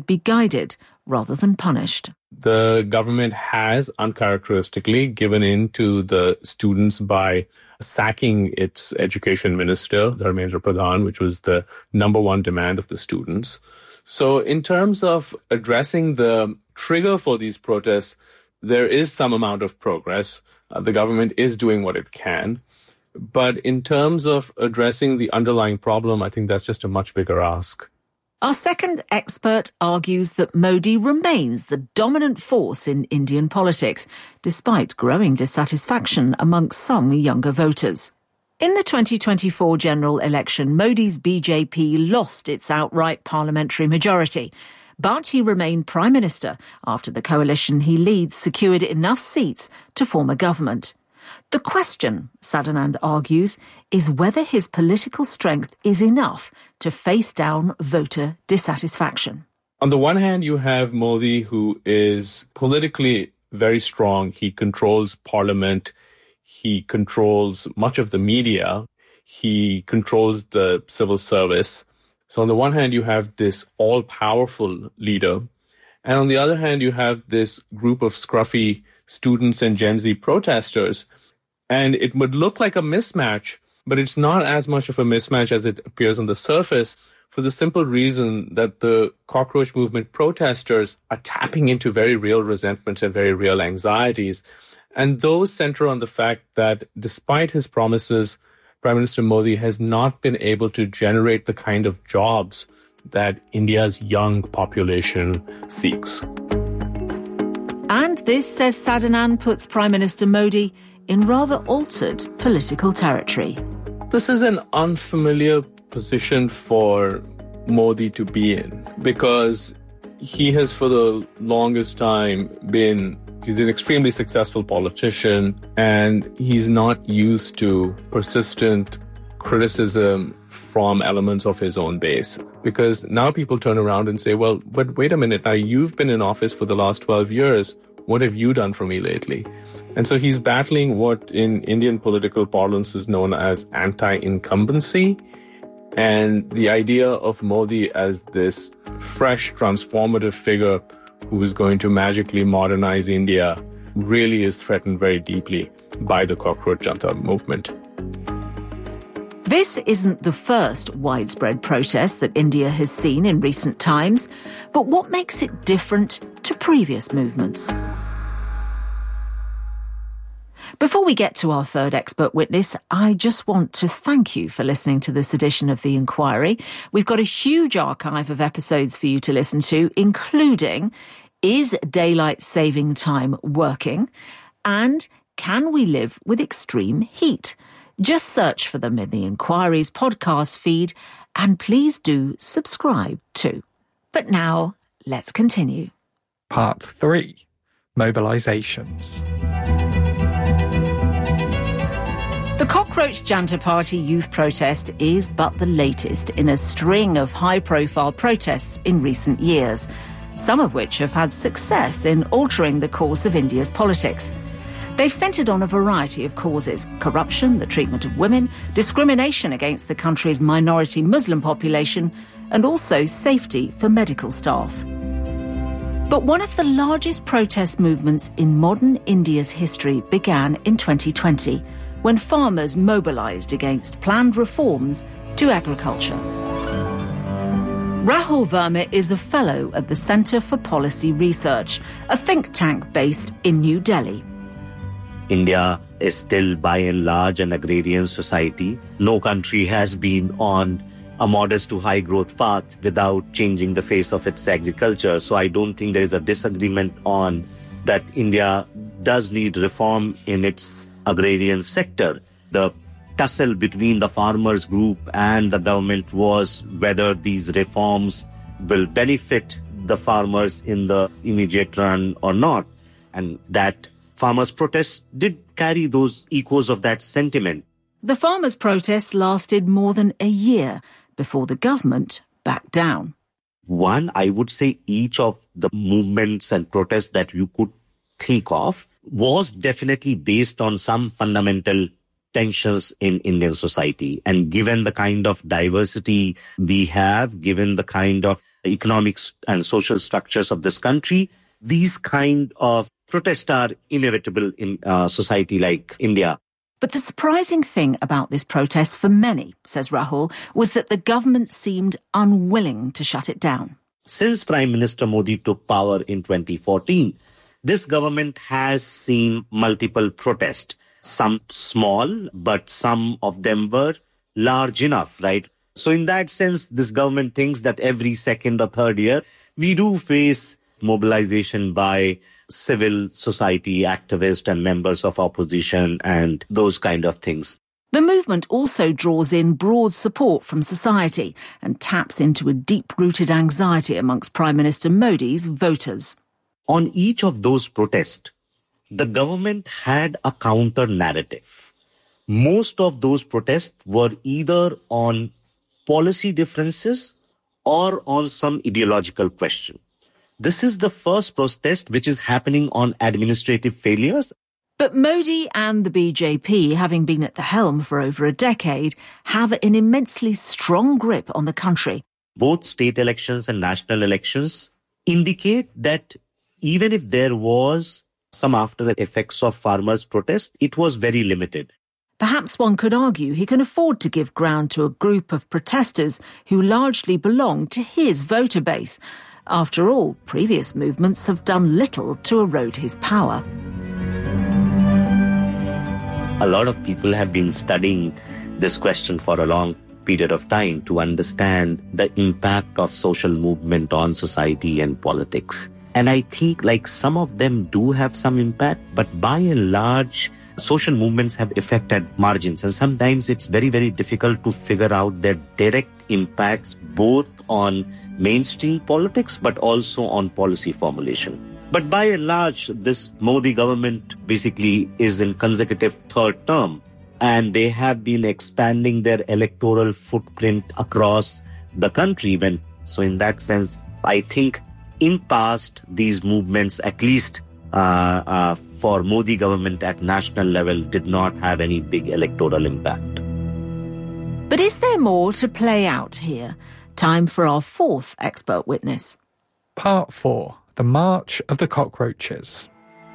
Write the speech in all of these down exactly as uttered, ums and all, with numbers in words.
should be guided rather than punished. The government has uncharacteristically given in to the students by sacking its education minister, Dharmendra Pradhan, which was the number one demand of the students. So in terms of addressing the trigger for these protests, there is some amount of progress. Uh, the government is doing what it can. But in terms of addressing the underlying problem, I think that's just a much bigger ask. Our second expert argues that Modi remains the dominant force in Indian politics, despite growing dissatisfaction amongst some younger voters. In the twenty twenty-four general election, Modi's B J P lost its outright parliamentary majority, but he remained Prime Minister after the coalition he leads secured enough seats to form a government. The question, Sadanand argues, is whether his political strength is enough to face down voter dissatisfaction. On the one hand, you have Modi, who is politically very strong. He controls parliament. He controls much of the media. He controls the civil service. So on the one hand, you have this all-powerful leader. And on the other hand, you have this group of scruffy students and Gen Z protesters. And it would look like a mismatch, but it's not as much of a mismatch as it appears on the surface, for the simple reason that the cockroach movement protesters are tapping into very real resentments and very real anxieties. And those center on the fact that despite his promises, Prime Minister Modi has not been able to generate the kind of jobs that India's young population seeks. And this, says Sadanand, puts Prime Minister Modi in rather altered political territory. This is an unfamiliar position for Modi to be in, because he has for the longest time been, he's an extremely successful politician, and he's not used to persistent criticism from elements of his own base. Because now people turn around and say, well, but wait a minute, now you've been in office for the last twelve years. What have you done for me lately? And so he's battling what in Indian political parlance is known as anti-incumbency. And the idea of Modi as this fresh, transformative figure who is going to magically modernize India really is threatened very deeply by the Cockroach Janata movement. This isn't the first widespread protest that India has seen in recent times, but what makes it different to previous movements? Before we get to our third expert witness, I just want to thank you for listening to this edition of The Inquiry. We've got a huge archive of episodes for you to listen to, including Is Daylight Saving Time Working? And Can We Live with Extreme Heat? Just search for them in The Inquiry's podcast feed, and please do subscribe too. But now, let's continue. Part three. Mobilisations. The Cockroach Janata Party youth protest is but the latest in a string of high-profile protests in recent years, some of which have had success in altering the course of India's politics. They've centred on a variety of causes: corruption, the treatment of women, discrimination against the country's minority Muslim population, and also safety for medical staff. But one of the largest protest movements in modern India's history began in twenty twenty, when farmers mobilised against planned reforms to agriculture. Rahul Verma is a fellow at the Centre for Policy Research, a think tank based in New Delhi. India is still by and large an agrarian society. No country has been on a modest to high growth path without changing the face of its agriculture. So I don't think there is a disagreement on that India does need reform in its agrarian sector. The tussle between the farmers group and the government was whether these reforms will benefit the farmers in the immediate run or not. And that farmers' protests did carry those echoes of that sentiment. The farmers' protests lasted more than a year before the government backed down. One, I would say each of the movements and protests that you could think of was definitely based on some fundamental tensions in Indian society. And given the kind of diversity we have, given the kind of economic and social structures of this country. These kind of protests are inevitable in a society like India. But the surprising thing about this protest for many, says Rahul, was that the government seemed unwilling to shut it down. Since Prime Minister Modi took power in twenty fourteen, this government has seen multiple protests. Some small, but some of them were large enough, right? So in that sense, this government thinks that every second or third year, we do face mobilization by civil society activists and members of opposition and those kind of things. The movement also draws in broad support from society and taps into a deep-rooted anxiety amongst Prime Minister Modi's voters. On each of those protests, the government had a counter-narrative. Most of those protests were either on policy differences or on some ideological question. This is the first protest which is happening on administrative failures. But Modi and the B J P, having been at the helm for over a decade, have an immensely strong grip on the country. Both state elections and national elections indicate that even if there was some after effects of farmers' protest, it was very limited. Perhaps one could argue he can afford to give ground to a group of protesters who largely belong to his voter base. After all, previous movements have done little to erode his power. A lot of people have been studying this question for a long period of time to understand the impact of social movement on society and politics. And I think like some of them do have some impact, but by and large, social movements have effect at margins. And sometimes it's very, very difficult to figure out their direct impacts both on mainstream politics, but also on policy formulation. But by and large, this Modi government basically is in consecutive third term, and they have been expanding their electoral footprint across the country. When, so in that sense, I think in past, these movements, at least uh, uh, for Modi government at national level, did not have any big electoral impact. But is there more to play out here? Time for our fourth expert witness. Part four. The March of the Cockroaches.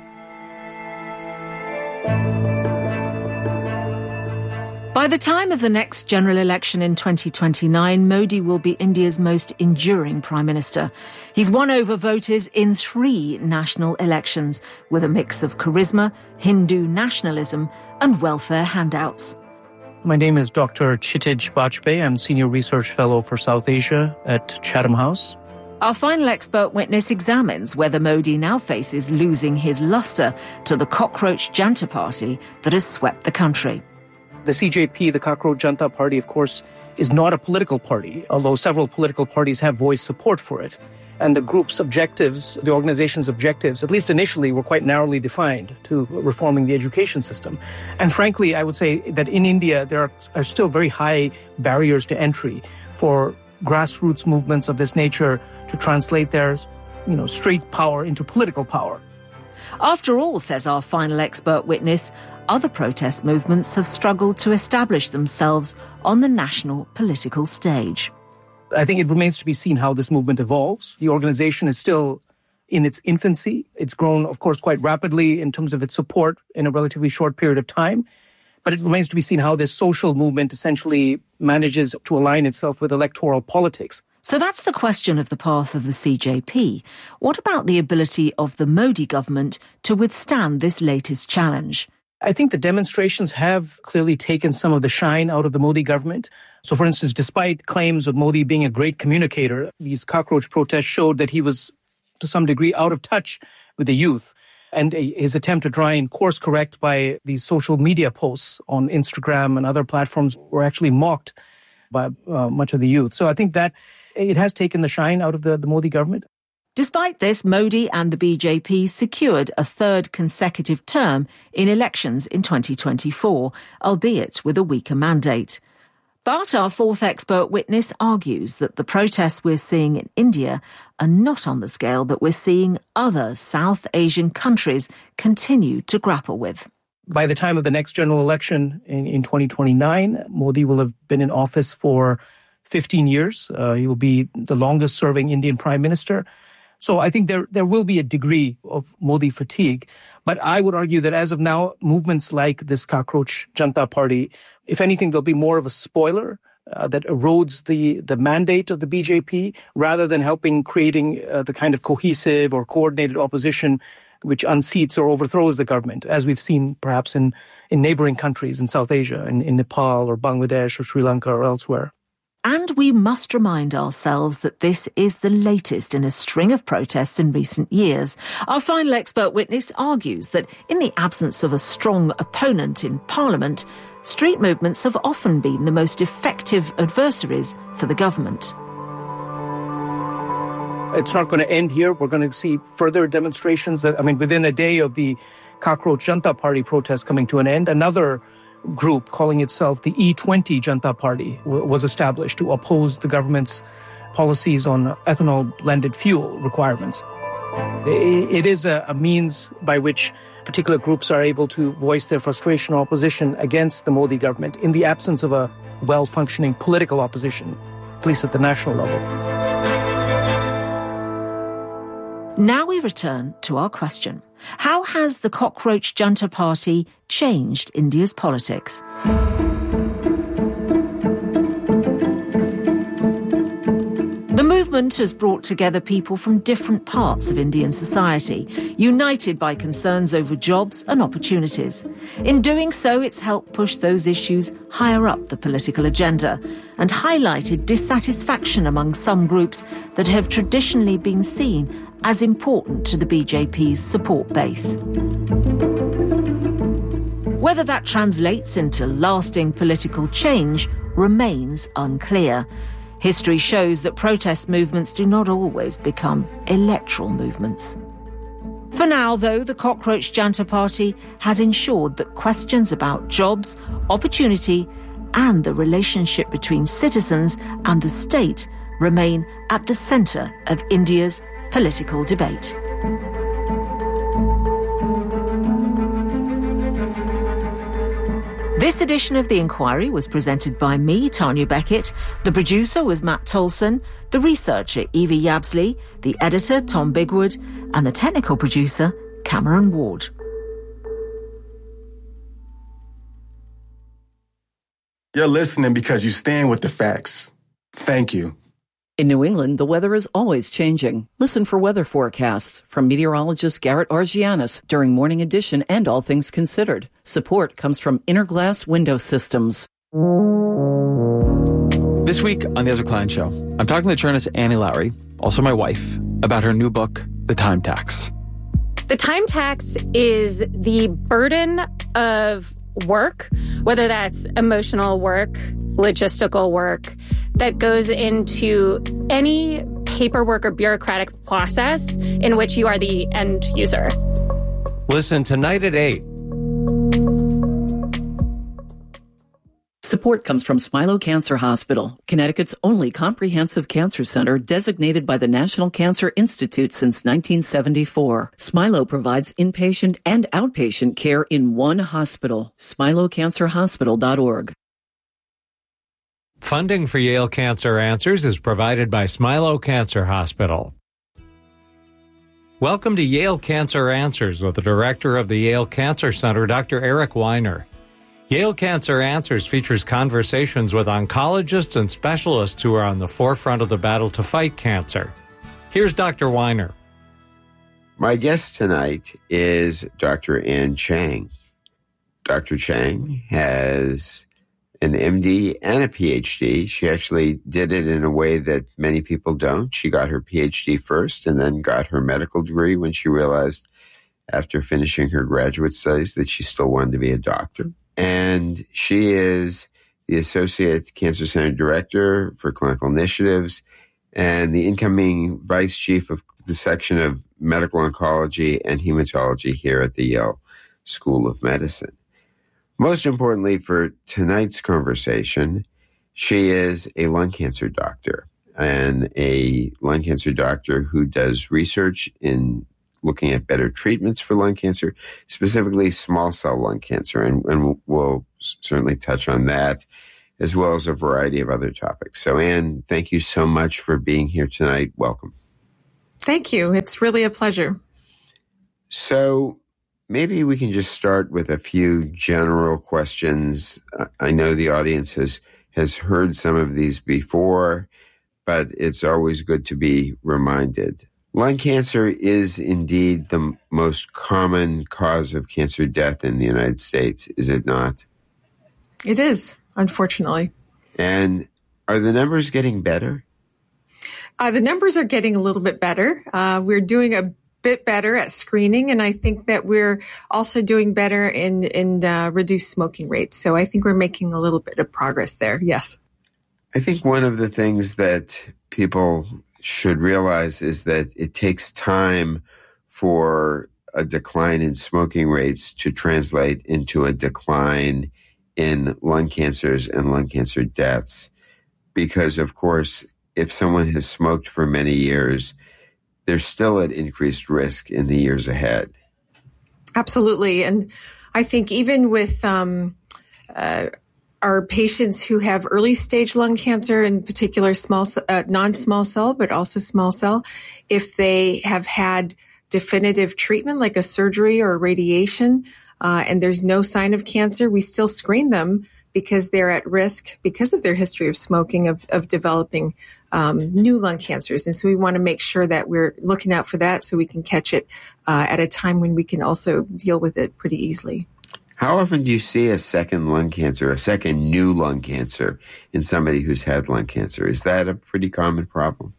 By the time of the next general election in twenty twenty-nine, Modi will be India's most enduring Prime Minister. He's won over voters in three national elections, with a mix of charisma, Hindu nationalism, and welfare handouts. My name is Doctor Kshitij Bajpai. I'm Senior Research Fellow for South Asia at Chatham House. Our final expert witness examines whether Modi now faces losing his lustre to the cockroach Janta Party that has swept the country. The C J P, the Cockroach Janta Party, of course, is not a political party, although several political parties have voiced support for it. And the group's objectives, the organization's objectives, at least initially, were quite narrowly defined to reforming the education system. And frankly, I would say that in India, there are, are still very high barriers to entry for grassroots movements of this nature to translate their, you know, straight power into political power. After all, says our final expert witness, other protest movements have struggled to establish themselves on the national political stage. I think it remains to be seen how this movement evolves. The organization is still in its infancy. It's grown, of course, quite rapidly in terms of its support in a relatively short period of time. But it remains to be seen how this social movement essentially manages to align itself with electoral politics. So that's the question of the path of the C J P. What about the ability of the Modi government to withstand this latest challenge? I think the demonstrations have clearly taken some of the shine out of the Modi government. So, for instance, despite claims of Modi being a great communicator, these cockroach protests showed that he was, to some degree, out of touch with the youth. And his attempt to try and course correct by these social media posts on Instagram and other platforms were actually mocked by uh, much of the youth. So I think that it has taken the shine out of the, the Modi government. Despite this, Modi and the B J P secured a third consecutive term in elections in twenty twenty-four, albeit with a weaker mandate. But our fourth expert witness argues that the protests we're seeing in India are not on the scale that we're seeing other South Asian countries continue to grapple with. By the time of the next general election in, in twenty twenty-nine, Modi will have been in office for fifteen years. Uh, he will be the longest serving Indian prime minister. So I think there there will be a degree of Modi fatigue. But I would argue that as of now, movements like this Cockroach Janta Party, if anything, they'll be more of a spoiler uh, that erodes the, the mandate of the B J P rather than helping creating uh, the kind of cohesive or coordinated opposition which unseats or overthrows the government, as we've seen perhaps in, in neighboring countries in South Asia, in, in Nepal or Bangladesh or Sri Lanka or elsewhere. And we must remind ourselves that this is the latest in a string of protests in recent years. Our final expert witness argues that in the absence of a strong opponent in Parliament, street movements have often been the most effective adversaries for the government. It's not going to end here. We're going to see further demonstrations. That, I mean, within a day of the Cockroach Janta Party protest coming to an end, another group calling itself the E twenty Janta Party w- was established to oppose the government's policies on ethanol-blended fuel requirements. It is a, a means by which particular groups are able to voice their frustration or opposition against the Modi government in the absence of a well-functioning political opposition, at least at the national level. Now we return to our question. How has the Cockroach Janta Party changed India's politics? The movement has brought together people from different parts of Indian society, united by concerns over jobs and opportunities. In doing so, it's helped push those issues higher up the political agenda and highlighted dissatisfaction among some groups that have traditionally been seen as important to the B J P's support base. Whether that translates into lasting political change remains unclear. History shows that protest movements do not always become electoral movements. For now, though, the Cockroach Janta Party has ensured that questions about jobs, opportunity, and the relationship between citizens and the state remain at the centre of India's political debate. This edition of The Inquiry was presented by me, Tanya Beckett. The producer was Matt Tolson, the researcher Evie Yabsley, the editor Tom Bigwood, and the technical producer Cameron Ward. You're listening because you stand with the facts. Thank you. In New England, the weather is always changing. Listen for weather forecasts from meteorologist Garrett Argianis during Morning Edition and All Things Considered. Support comes from Interglass Window Systems. This week on The Ezra Klein Show, I'm talking to journalist Annie Lowrey, also my wife, about her new book, The Time Tax. The time tax is the burden of work, whether that's emotional work, logistical work, that goes into any paperwork or bureaucratic process in which you are the end user. Listen tonight at eight. Support comes from Smilow Cancer Hospital, Connecticut's only comprehensive cancer center designated by the National Cancer Institute since nineteen seventy-four. Smilow provides inpatient and outpatient care in one hospital. Smilow Cancer Hospital dot org. Funding for Yale Cancer Answers is provided by Smilow Cancer Hospital. Welcome to Yale Cancer Answers with the director of the Yale Cancer Center, Doctor Eric Weiner. Yale Cancer Answers features conversations with oncologists and specialists who are on the forefront of the battle to fight cancer. Here's Doctor Weiner. My guest tonight is Doctor Anne Chang. Doctor Chang has an M D and a P H D. She actually did it in a way that many people don't. She got her P H D first and then got her medical degree when she realized after finishing her graduate studies that she still wanted to be a doctor. And she is the Associate Cancer Center Director for Clinical Initiatives and the incoming Vice Chief of the Section of Medical Oncology and Hematology here at the Yale School of Medicine. Most importantly for tonight's conversation, she is a lung cancer doctor and a lung cancer doctor who does research in looking at better treatments for lung cancer, specifically small cell lung cancer. And, and we'll certainly touch on that, as well as a variety of other topics. So, Anne, thank you so much for being here tonight. Welcome. Thank you. It's really a pleasure. So maybe we can just start with a few general questions. I know the audience has, has heard some of these before, but it's always good to be reminded. Lung cancer is indeed the most common cause of cancer death in the United States, is it not? It is, unfortunately. And are the numbers getting better? Uh, the numbers are getting a little bit better. Uh, we're doing a bit better at screening, and I think that we're also doing better in, in uh, reduced smoking rates. So I think we're making a little bit of progress there, yes. I think one of the things that people should realize is that it takes time for a decline in smoking rates to translate into a decline in lung cancers and lung cancer deaths. Because, of course, if someone has smoked for many years, they're still at increased risk in the years ahead. Absolutely. And I think even with um, uh, our patients who have early stage lung cancer, in particular small, uh, non-small cell, but also small cell, if they have had definitive treatment like a surgery or radiation, uh, and there's no sign of cancer, we still screen them because they're at risk because of their history of smoking of, of developing um, new lung cancers. And so we want to make sure that we're looking out for that so we can catch it uh, at a time when we can also deal with it pretty easily. How often do you see a second lung cancer, a second new lung cancer in somebody who's had lung cancer? Is that a pretty common problem?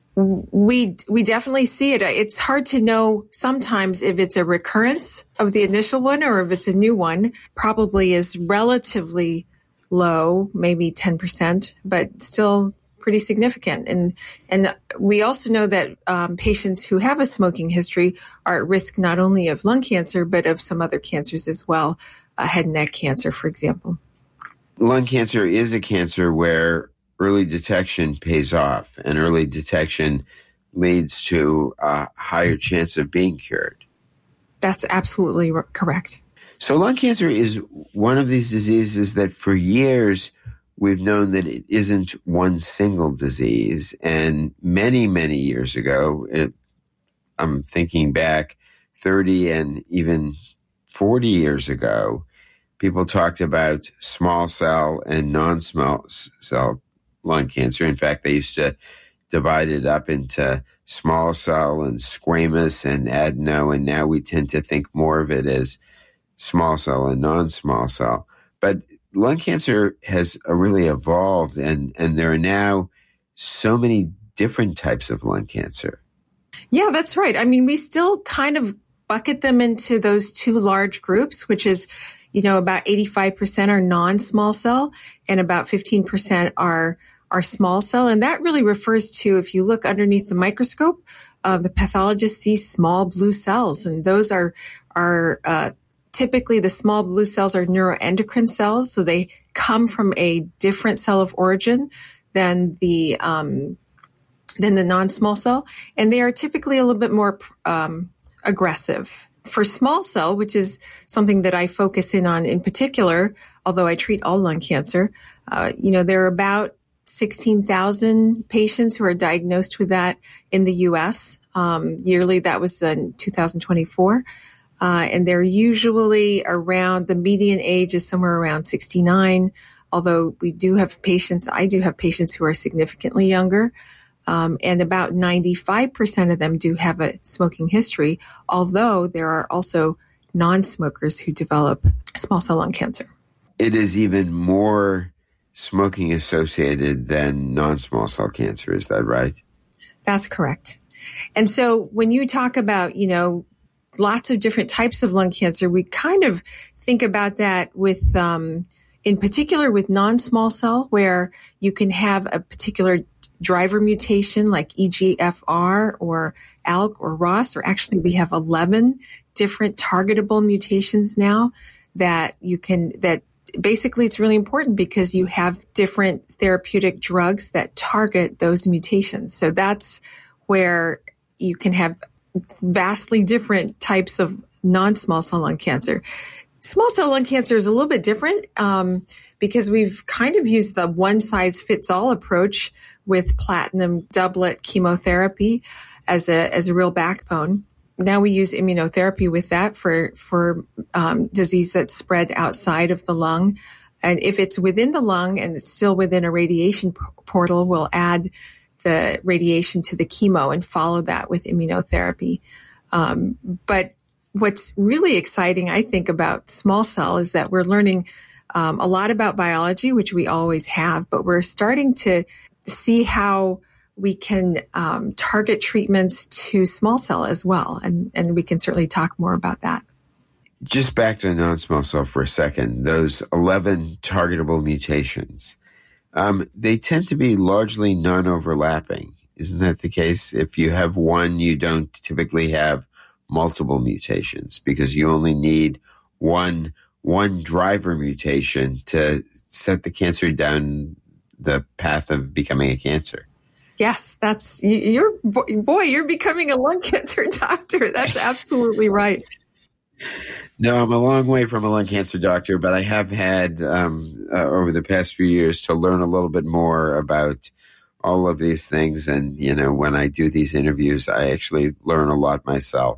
We we definitely see it. It's hard to know sometimes if it's a recurrence of the initial one or if it's a new one. Probably is relatively low, maybe ten percent, but still pretty significant. And and we also know that um, patients who have a smoking history are at risk not only of lung cancer, but of some other cancers as well, uh, head and neck cancer, for example. Lung cancer is a cancer where early detection pays off, and early detection leads to a higher chance of being cured. That's absolutely correct. So lung cancer is one of these diseases that for years we've known that it isn't one single disease. And many, many years ago, it, I'm thinking back thirty and even forty years ago, people talked about small cell and non-small cell lung cancer. In fact, they used to divide it up into small cell and squamous and adeno, and now we tend to think more of it as small cell and non-small cell. But lung cancer has uh, really evolved, and, and there are now so many different types of lung cancer. Yeah, that's right. I mean, we still kind of bucket them into those two large groups, which is, you know, about eighty-five percent are non-small cell and about fifteen percent are are small cell. And that really refers to, if you look underneath the microscope, uh, the pathologist sees small blue cells. And those are, are uh, typically the small blue cells are neuroendocrine cells. So they come from a different cell of origin than the, um, than the non-small cell. And they are typically a little bit more um, aggressive. For small cell, which is something that I focus in on in particular, although I treat all lung cancer, uh, you know, there are about sixteen thousand patients who are diagnosed with that in the U S Um, yearly. That was in two thousand twenty-four. Uh, and they're usually around, the median age is somewhere around sixty-nine, although we do have patients, I do have patients who are significantly younger. Um, and about ninety-five percent of them do have a smoking history, although there are also non-smokers who develop small cell lung cancer. It is even more smoking associated than non-small cell cancer. Is that right? That's correct. And so when you talk about, you know, lots of different types of lung cancer, we kind of think about that with, um, in particular with non-small cell, where you can have a particular driver mutation like E G F R or A L K or R O S, or actually we have eleven different targetable mutations now that you can, that basically it's really important because you have different therapeutic drugs that target those mutations. So that's where you can have vastly different types of non-small cell lung cancer. Small cell lung cancer is a little bit different um, because we've kind of used the one-size-fits-all approach with platinum doublet chemotherapy as a as a real backbone. Now we use immunotherapy with that for for um, disease that's spread outside of the lung. And if it's within the lung and it's still within a radiation p- portal, we'll add the radiation to the chemo and follow that with immunotherapy. Um, but what's really exciting, I think, about small cell is that we're learning um, a lot about biology, which we always have, but we're starting to see how we can um, target treatments to small cell as well. And, and we can certainly talk more about that. Just back to non-small cell for a second, those eleven targetable mutations, um, they tend to be largely non-overlapping. Isn't that the case? If you have one, you don't typically have multiple mutations because you only need one one driver mutation to set the cancer down the path of becoming a cancer. Yes, that's you're boy, you're becoming a lung cancer doctor. That's absolutely right. No, I'm a long way from a lung cancer doctor, but I have had um, uh, over the past few years to learn a little bit more about all of these things. And, you know, when I do these interviews, I actually learn a lot myself.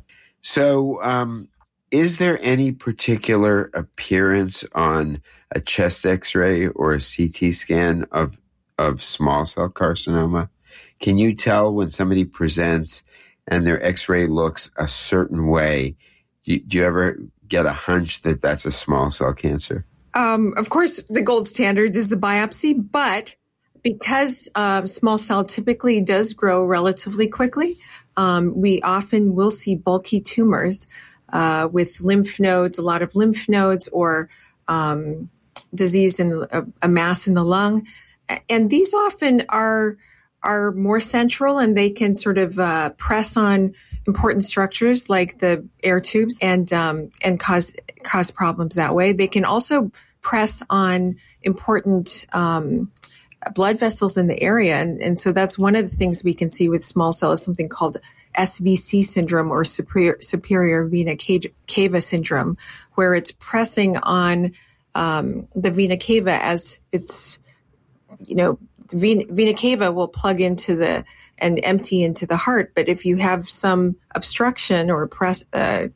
So um, is there any particular appearance on a chest X-ray or a C T scan of of small cell carcinoma? Can you tell when somebody presents and their X-ray looks a certain way? Do you, do you ever get a hunch that that's a small cell cancer? Um, of course, the gold standard is the biopsy, but because um, small cell typically does grow relatively quickly, um, we often will see bulky tumors uh, with lymph nodes, a lot of lymph nodes, or um, disease in a, a mass in the lung. And these often are are more central, and they can sort of uh, press on important structures like the air tubes and um, and cause cause problems that way. They can also press on important um, blood vessels in the area, and, and so that's one of the things we can see with small cell is something called S V C syndrome or superior superior vena cava syndrome, where it's pressing on um, the vena cava as it's, you know, the vena, vena cava will plug into the and empty into the heart. But if you have some obstruction or press uh,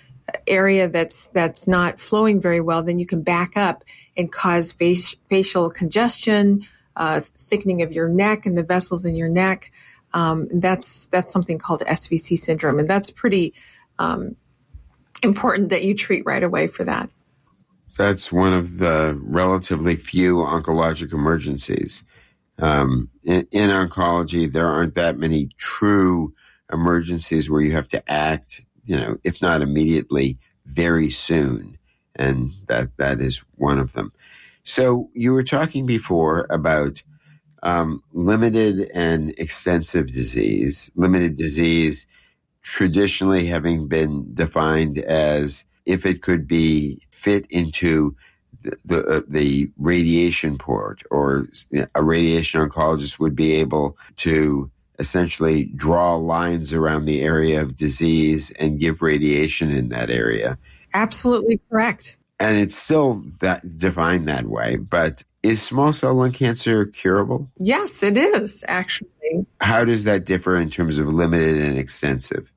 area that's that's not flowing very well, then you can back up and cause face, facial congestion, uh, thickening of your neck and the vessels in your neck. Um, that's that's something called S V C syndrome, and that's pretty um, important that you treat right away for that. That's one of the relatively few oncologic emergencies. Um, in, in oncology, there aren't that many true emergencies where you have to act, you know, if not immediately, very soon. And that, that is one of them. So you were talking before about um, limited and extensive disease, limited disease traditionally having been defined as if it could be fit into the the, uh, the radiation port, or a radiation oncologist would be able to essentially draw lines around the area of disease and give radiation in that area. Absolutely correct. And it's still that defined that way. But is small cell lung cancer curable? Yes, it is, actually. How does that differ in terms of limited and extensive?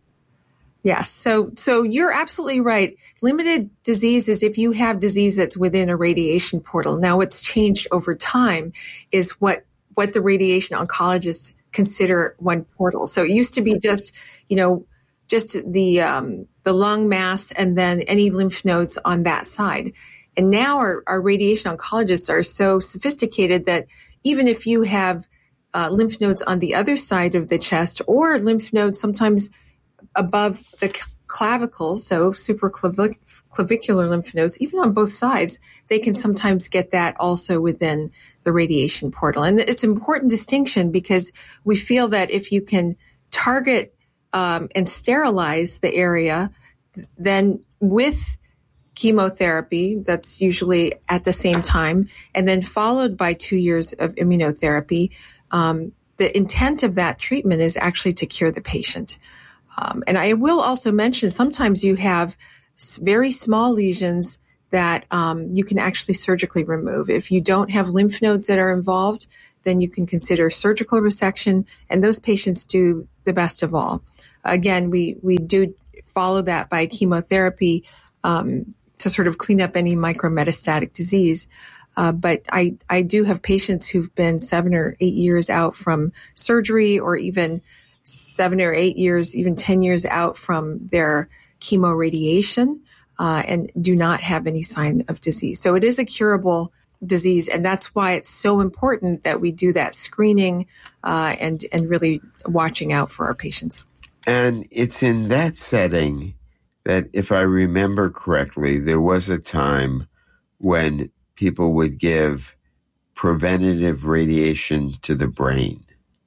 Yes. So, so you're absolutely right. Limited disease is if you have disease that's within a radiation portal. Now, what's changed over time is what, what the radiation oncologists consider one portal. So it used to be just, you know, just the, um, the lung mass and then any lymph nodes on that side. And now our, our radiation oncologists are so sophisticated that even if you have uh, lymph nodes on the other side of the chest, or lymph nodes sometimes above the clavicle, so supraclavicular lymph nodes, even on both sides, they can sometimes get that also within the radiation portal. And it's an important distinction because we feel that if you can target um, and sterilize the area, then with chemotherapy, that's usually at the same time, and then followed by two years of immunotherapy, um, the intent of that treatment is actually to cure the patient. Um, and I will also mention sometimes you have very small lesions that um, you can actually surgically remove. If you don't have lymph nodes that are involved, then you can consider surgical resection, and those patients do the best of all. Again, we, we do follow that by chemotherapy um, to sort of clean up any micrometastatic disease. Uh, but I, I do have patients who've been seven or eight years out from surgery, or even seven or eight years, even ten years out from their chemoradiation, uh, and do not have any sign of disease. So it is a curable disease, and that's why it's so important that we do that screening uh, and and really watching out for our patients. And it's in that setting that, if I remember correctly, there was a time when people would give preventative radiation to the brain.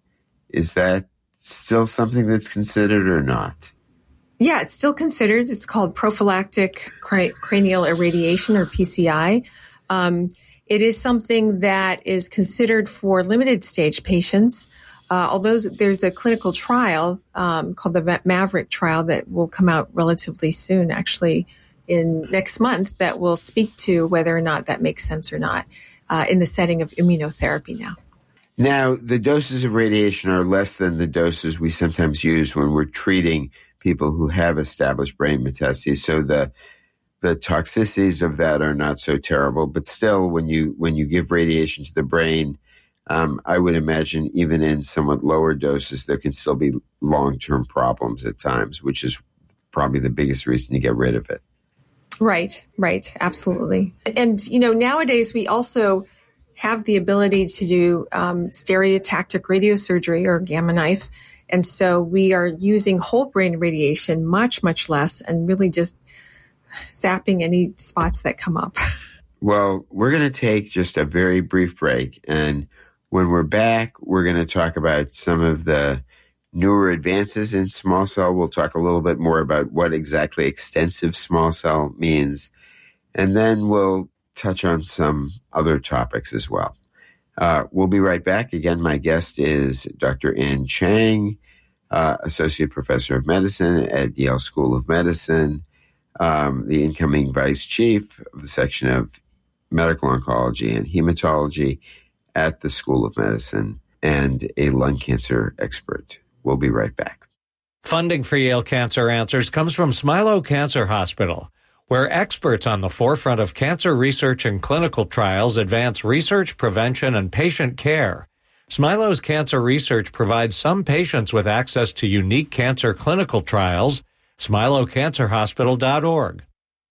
Is that still something that's considered or not? Yeah, it's still considered. It's called prophylactic cra- cranial irradiation, or P C I. Um, it is something that is considered for limited stage patients. Uh, although there's a clinical trial um, called the Maverick trial that will come out relatively soon, actually in next month, that will speak to whether or not that makes sense or not uh, in the setting of immunotherapy now. Now, the doses of radiation are less than the doses we sometimes use when we're treating people who have established brain metastases. So the the toxicities of that are not so terrible. But still, when you when you give radiation to the brain, um, I would imagine even in somewhat lower doses, there can still be long-term problems at times, which is probably the biggest reason to get rid of it. Right, right, absolutely. And, you know, nowadays we also have the ability to do um, stereotactic radiosurgery, or gamma knife. And so we are using whole brain radiation much, much less, and really just zapping any spots that come up. Well, we're going to take just a very brief break. And when we're back, we're going to talk about some of the newer advances in small cell. We'll talk a little bit more about what exactly extensive small cell means. And then we'll touch on some other topics as well. Uh, we'll be right back. Again, my guest is Doctor Ann Chang, uh, Associate Professor of Medicine at Yale School of Medicine, um, the incoming Vice Chief of the Section of Medical Oncology and Hematology at the School of Medicine, and a lung cancer expert. We'll be right back. Funding for Yale Cancer Answers comes from Smilow Cancer Hospital, where experts on the forefront of cancer research and clinical trials advance research, prevention, and patient care. Smilow's cancer research provides some patients with access to unique cancer clinical trials. Smilow Cancer Hospital dot org.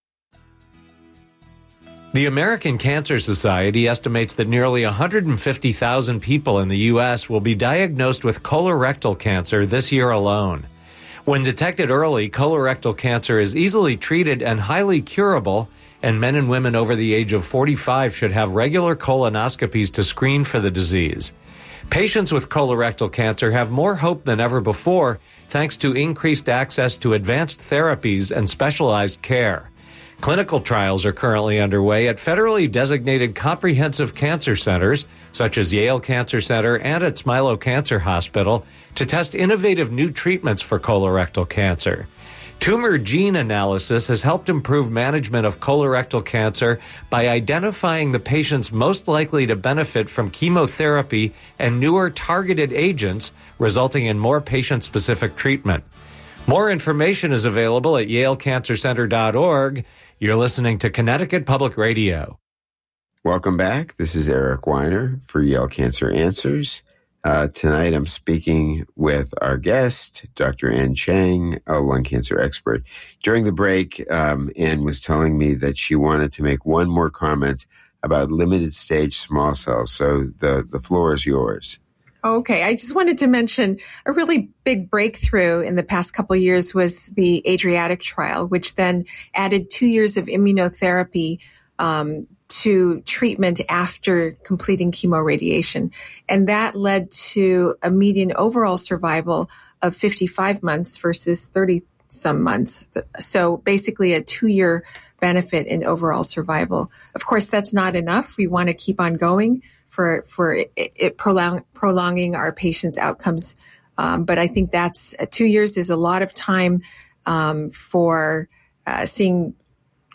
The American Cancer Society estimates that nearly one hundred fifty thousand people in the U S will be diagnosed with colorectal cancer this year alone. When detected early, colorectal cancer is easily treated and highly curable, and men and women over the age of forty-five should have regular colonoscopies to screen for the disease. Patients with colorectal cancer have more hope than ever before, thanks to increased access to advanced therapies and specialized care. Clinical trials are currently underway at federally designated comprehensive cancer centers, such as Yale Cancer Center and at Smilow Cancer Hospital, to test innovative new treatments for colorectal cancer. Tumor gene analysis has helped improve management of colorectal cancer by identifying the patients most likely to benefit from chemotherapy and newer targeted agents, resulting in more patient-specific treatment. More information is available at Yale Cancer Center dot org. You're listening to Connecticut Public Radio. Welcome back. This is Eric Weiner for Yale Cancer Answers. Uh, tonight I'm speaking with our guest, Doctor Ann Chang, a lung cancer expert. During the break, um, Ann was telling me that she wanted to make one more comment about limited stage small cells. So the, the floor is yours. Okay, I just wanted to mention a really big breakthrough in the past couple of years was the Adriatic trial, which then added two years of immunotherapy um, to treatment after completing chemoradiation. And that led to a median overall survival of fifty-five months versus thirty some months. So basically a two-year benefit in overall survival. Of course, that's not enough. We want to keep on going for for it, it prolong, prolonging our patients' outcomes. Um, but I think that's uh, two years is a lot of time um, for uh, seeing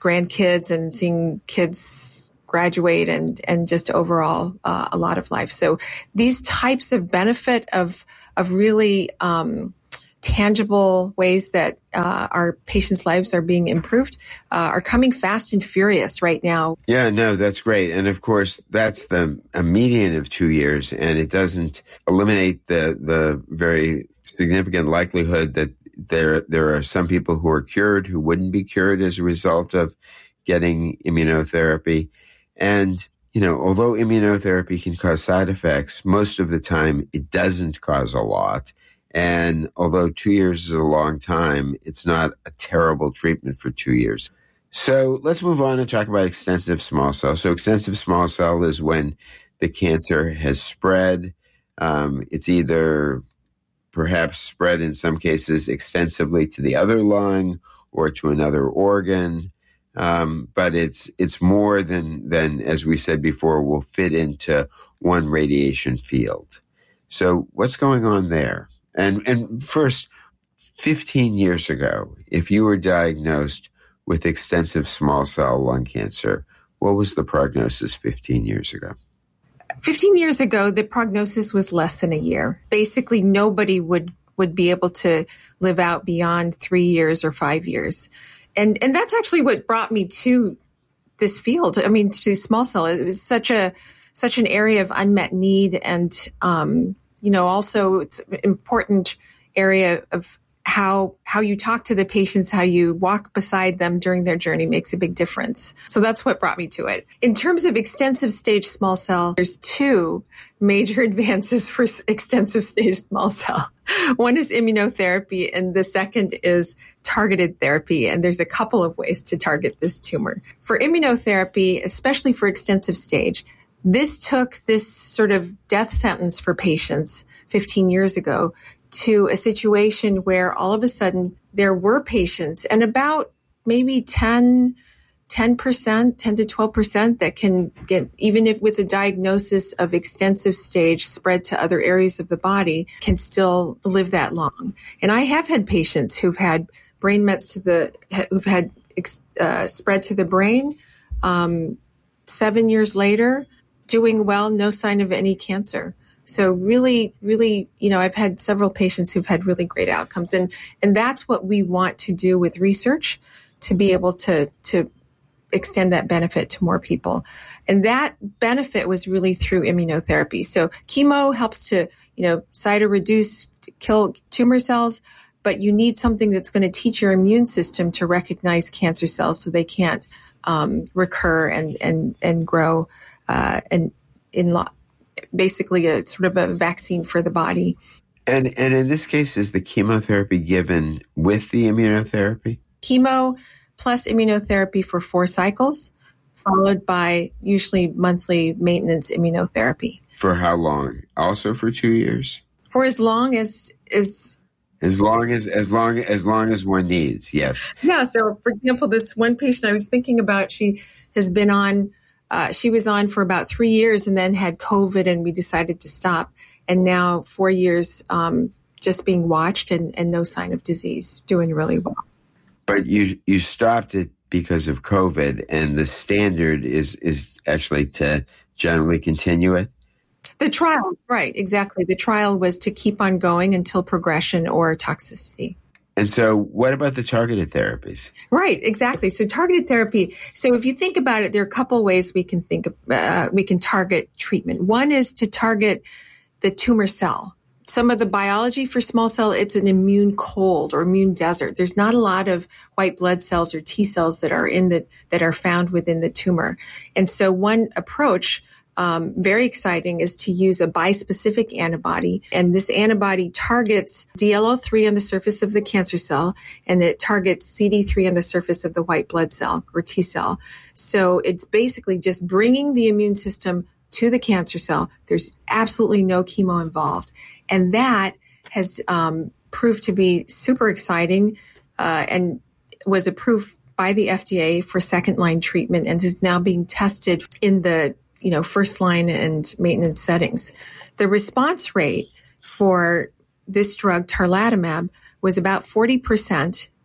grandkids and seeing kids graduate and, and just overall uh, a lot of life. So these types of benefit of, of really um, tangible ways that uh, our patients' lives are being improved uh, are coming fast and furious right now. Yeah, no, that's great. And of course, that's the a median of two years, and it doesn't eliminate the the very significant likelihood that there there are some people who are cured who wouldn't be cured as a result of getting immunotherapy. And, you know, although immunotherapy can cause side effects, most of the time it doesn't cause a lot. And although two years is a long time, it's not a terrible treatment for two years. So let's move on and talk about extensive small cell. So extensive small cell is when the cancer has spread. Um, it's either perhaps spread in some cases extensively to the other lung or to another organ. Um, but it's it's more than, than, as we said before, will fit into one radiation field. So what's going on there? And and first, fifteen years ago, if you were diagnosed with extensive small cell lung cancer, what was the prognosis fifteen years ago? fifteen years ago, the prognosis was less than a year. Basically, nobody would, would be able to live out beyond three years or five years. And and that's actually what brought me to this field. I mean, to small cell. It was such a such an area of unmet need, and um, you know, also it's an important area of how how you talk to the patients, how you walk beside them during their journey makes a big difference. So that's what brought me to it. In terms of extensive stage small cell, there's two major advances for extensive stage small cell. One is immunotherapy, and the second is targeted therapy. And there's a couple of ways to target this tumor. For immunotherapy, especially for extensive stage, this took this sort of death sentence for patients fifteen years ago to a situation where all of a sudden there were patients, and about maybe ten, ten percent, ten to twelve percent that can get, even if with a diagnosis of extensive stage spread to other areas of the body, can still live that long. And I have had patients who've had brain mets to the, who've had uh, spread to the brain, um, seven years later, doing well, no sign of any cancer. So really, really, you know, I've had several patients who've had really great outcomes. And, and that's what we want to do with research, to be able to, to extend that benefit to more people. And that benefit was really through immunotherapy. So chemo helps to, you know, cytoreduce, kill tumor cells, but you need something that's going to teach your immune system to recognize cancer cells so they can't um, recur and, and, and grow uh, and in lo- basically a sort of a vaccine for the body. And and in this case, is the chemotherapy given with the immunotherapy? Chemo plus immunotherapy for four cycles, followed by usually monthly maintenance immunotherapy. For how long? Also for two years? For as long as as as long as as long as long as one needs, yes. Yeah. So for example, this one patient I was thinking about, she has been on Uh, she was on for about three years and then had COVID, and we decided to stop. And now four years um, just being watched and, and no sign of disease, doing really well. But you you stopped it because of COVID, and the standard is is actually to generally continue it? The trial, right, exactly. The trial was to keep on going until progression or toxicity. And so what about the targeted therapies? Right, exactly. So targeted therapy. So if you think about it, there are a couple ways we can think of, uh, we can target treatment. One is to target the tumor cell. Some of the biology for small cell, it's an immune cold or immune desert. There's not a lot of white blood cells or T cells that are in the, that are found within the tumor. And so one approach Um, very exciting is to use a bispecific antibody. And this antibody targets D L O three on the surface of the cancer cell, and it targets C D three on the surface of the white blood cell or T cell. So it's basically just bringing the immune system to the cancer cell. There's absolutely no chemo involved. And that has um, proved to be super exciting uh, and was approved by the F D A for second line treatment and is now being tested in the you know, first line and maintenance settings. The response rate for this drug, tarlatamab, was about forty percent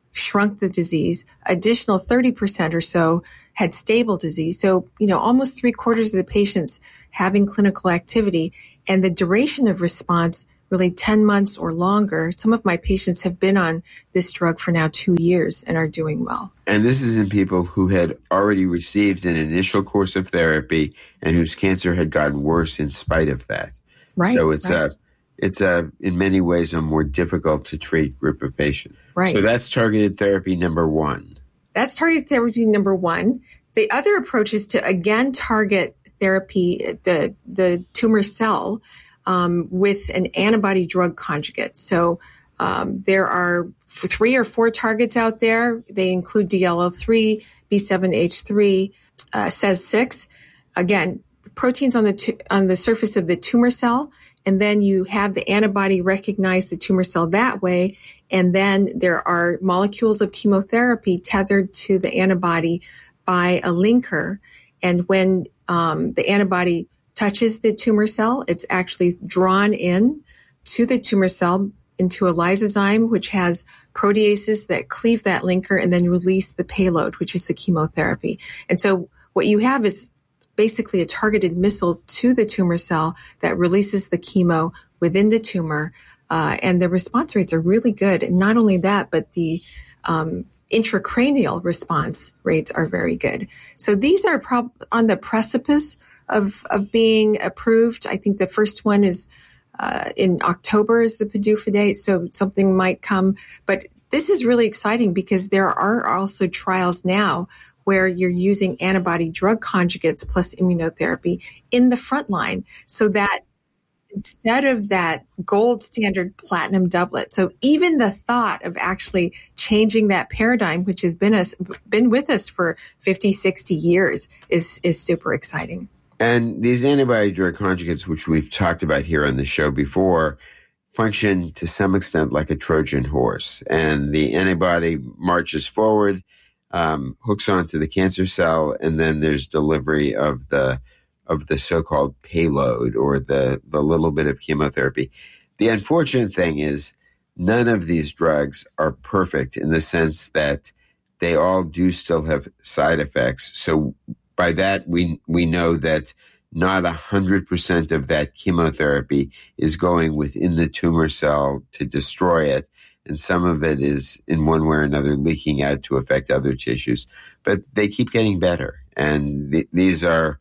shrunk the disease. Additional thirty percent or so had stable disease. So, you know, almost three quarters of the patients having clinical activity, and the duration of response really ten months or longer. Some of my patients have been on this drug for now two years and are doing well. And this is in people who had already received an initial course of therapy and whose cancer had gotten worse in spite of that. Right. So it's right. a, it's a, in many ways, a more difficult to treat group of patients. Right. So that's targeted therapy number one. That's targeted therapy number one. The other approach is to again target therapy, the, the tumor cell, um, with an antibody drug conjugate. So, um, there are three or four targets out there. They include D L L three, B seven H three, uh, S E Z six. Again, proteins on the, tu- on the surface of the tumor cell. And then you have the antibody recognize the tumor cell that way. And then there are molecules of chemotherapy tethered to the antibody by a linker. And when um, the antibody touches the tumor cell, it's actually drawn in to the tumor cell into a lysozyme, which has proteases that cleave that linker and then release the payload, which is the chemotherapy. And so what you have is basically a targeted missile to the tumor cell that releases the chemo within the tumor. Uh, and the response rates are really good. And not only that, but the um, intracranial response rates are very good. So these are prob- on the precipice of, of being approved. I think the first one is uh, in October is the P D U F A date, so something might come. But this is really exciting because there are also trials now where you're using antibody drug conjugates plus immunotherapy in the front line so that instead of that gold standard platinum doublet. So even the thought of actually changing that paradigm, which has been us, been with us for fifty, sixty years, is, is super exciting. And these antibody drug conjugates, which we've talked about here on the show before, function to some extent like a Trojan horse. And the antibody marches forward, um, hooks onto the cancer cell, and then there's delivery of the of the so-called payload or the, the little bit of chemotherapy. The unfortunate thing is none of these drugs are perfect in the sense that they all do still have side effects. So by that, we we know that not one hundred percent of that chemotherapy is going within the tumor cell to destroy it. And some of it is in one way or another leaking out to affect other tissues. But they keep getting better. And th- these are,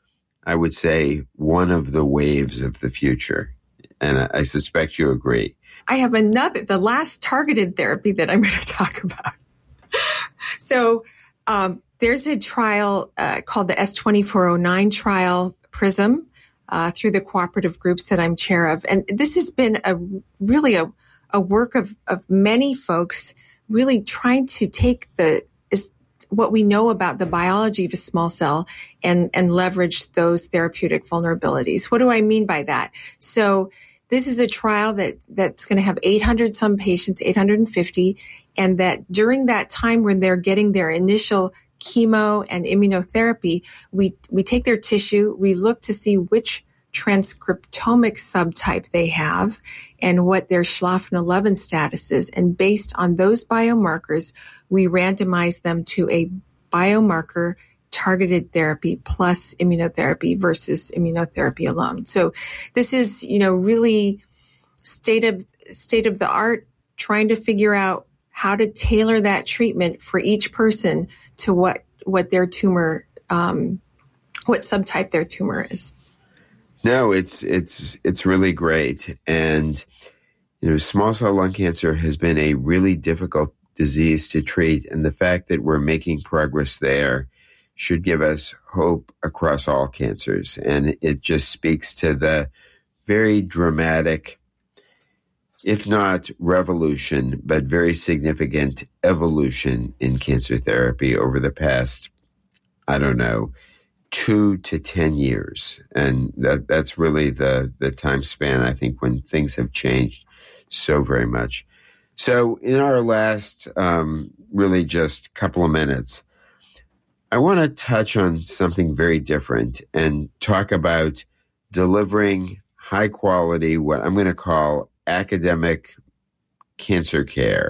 I would say, one of the waves of the future. And I, I suspect you agree. I have another, the last targeted therapy that I'm going to talk about. So um, there's a trial uh, called the S twenty-four oh nine trial, PRISM, uh, through the cooperative groups that I'm chair of. And this has been a really a, a work of, of many folks really trying to take the is what we know about the biology of a small cell and, and leverage those therapeutic vulnerabilities. What do I mean by that? So this is a trial that, that's going to have eight hundred some patients, eight hundred fifty, and that during that time when they're getting their initial chemo and immunotherapy, we, we take their tissue, we look to see which transcriptomic subtype they have and what their Schlafen eleven status is. And based on those biomarkers, we randomize them to a biomarker targeted therapy plus immunotherapy versus immunotherapy alone. So this is, you know, really state of state of the art, trying to figure out how to tailor that treatment for each person to what what their tumor, um, what subtype their tumor is. No, it's it's it's really great. And, you know, small cell lung cancer has been a really difficult disease to treat. And the fact that we're making progress there should give us hope across all cancers. And it just speaks to the very dramatic, if not revolution, but very significant evolution in cancer therapy over the past, I don't know, two to ten years. And that that's really the, the time span, I think, when things have changed so very much. So in our last um, really just couple of minutes, I want to touch on something very different and talk about delivering high quality, what I'm going to call academic cancer care.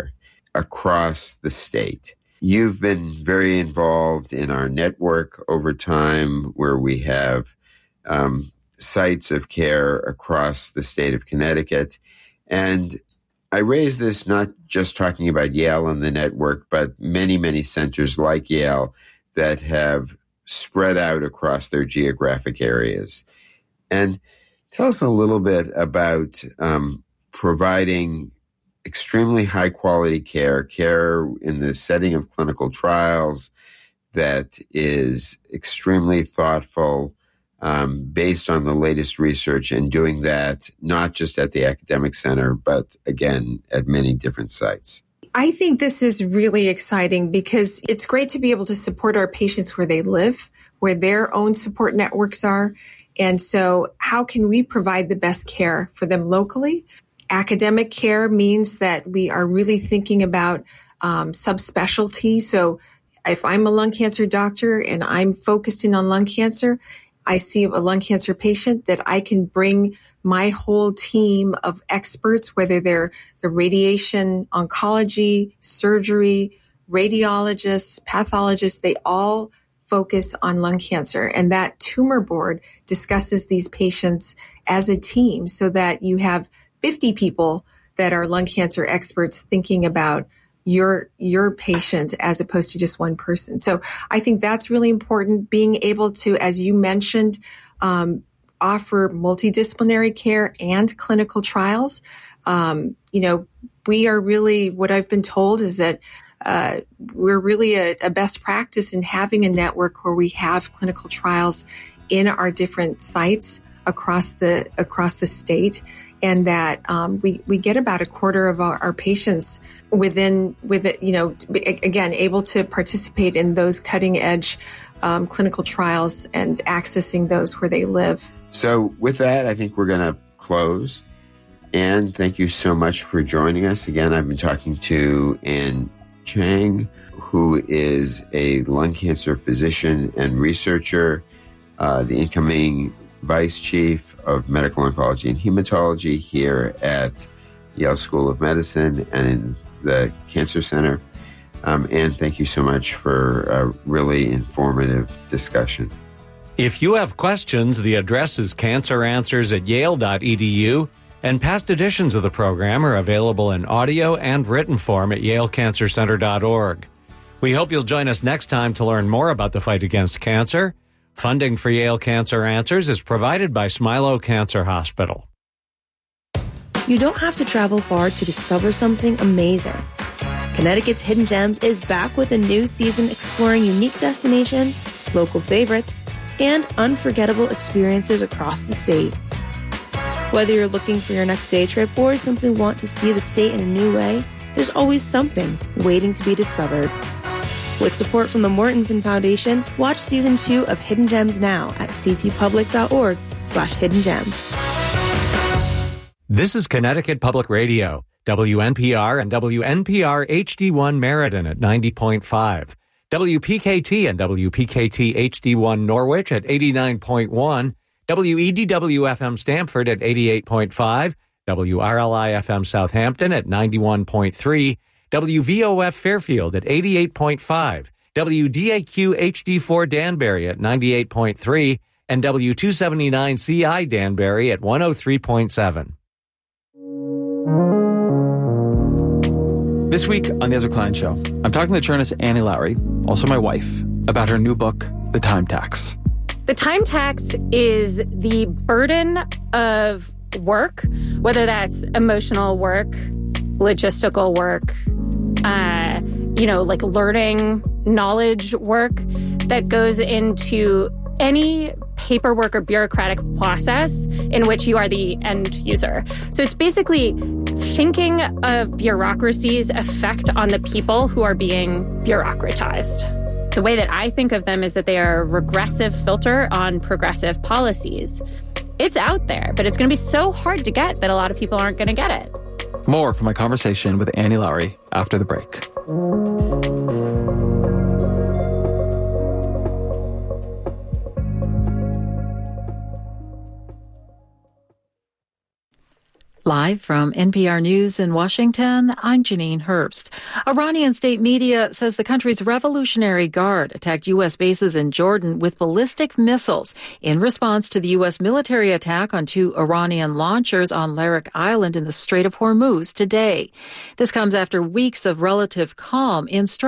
across the state. You've been very involved in our network over time, where we have um, sites of care across the state of Connecticut. And I raise this not just talking about Yale and the network, but many, many centers like Yale that have spread out across their geographic areas. And tell us a little bit about um, providing extremely high quality care, care in the setting of clinical trials that is extremely thoughtful, um, based on the latest research, and doing that not just at the academic center, but again, at many different sites. I think this is really exciting because it's great to be able to support our patients where they live, where their own support networks are. And so how can we provide the best care for them locally? Academic care means that we are really thinking about um, subspecialty. So if I'm a lung cancer doctor and I'm focused in on lung cancer, I see a lung cancer patient, that I can bring my whole team of experts, whether they're the radiation oncology, surgery, radiologists, pathologists, they all focus on lung cancer. And that tumor board discusses these patients as a team so that you have fifty people that are lung cancer experts thinking about your your patient as opposed to just one person. So I think that's really important, being able to, as you mentioned, um, offer multidisciplinary care and clinical trials. Um, you know, we are really, what I've been told is that uh, we're really a, a best practice in having a network where we have clinical trials in our different sites across the across the state. And that um, we, we get about a quarter of our, our patients within, with it, you know, again, able to participate in those cutting edge um, clinical trials and accessing those where they live. So with that, I think we're going to close. Anne, thank you so much for joining us. Again, I've been talking to Anne Chang, who is a lung cancer physician and researcher, uh, the incoming Vice Chief of Medical Oncology and Hematology here at Yale School of Medicine and in the Cancer Center. Um, and thank you so much for a really informative discussion. If you have questions, the address is cancer answers at yale dot e d u, and past editions of the program are available in audio and written form at yale cancer center dot org. We hope you'll join us next time to learn more about the fight against cancer. Funding for Yale Cancer Answers is provided by Smilow Cancer Hospital. You don't have to travel far to discover something amazing. Connecticut's Hidden Gems is back with a new season exploring unique destinations, local favorites, and unforgettable experiences across the state. Whether you're looking for your next day trip or simply want to see the state in a new way, there's always something waiting to be discovered. With support from the Mortensen Foundation, watch season two of Hidden Gems now at c c public dot org slash hidden gems. This is Connecticut Public Radio, W N P R and W N P R H D one Meriden at ninety point five, W P K T and W P K T H D one Norwich at eighty-nine point one, W E D W F M Stamford at eighty-eight point five, W R L I F M Southampton at ninety-one point three, W V O F Fairfield at eighty-eight point five, W D A Q H D four Danbury at ninety-eight point three, and W two seventy-nine C I Danbury at one oh three point seven. This week on The Ezra Klein Show, I'm talking to journalist Annie Lowrey, also my wife, about her new book, The Time Tax. The time tax is the burden of work, whether that's emotional work, logistical work, uh, you know, like learning, knowledge work that goes into any paperwork or bureaucratic process in which you are the end user. So it's basically thinking of bureaucracy's effect on the people who are being bureaucratized. The way that I think of them is that they are a regressive filter on progressive policies. It's out there, but it's going to be so hard to get that a lot of people aren't going to get it. More from my conversation with Annie Lowrey after the break. Live Live from N P R News in Washington, I'm Janine Herbst. Iranian state media says the country's Revolutionary Guard attacked U S bases in Jordan with ballistic missiles in response to the U S military attack on two Iranian launchers on Larak Island in the Strait of Hormuz today. This comes after weeks of relative calm in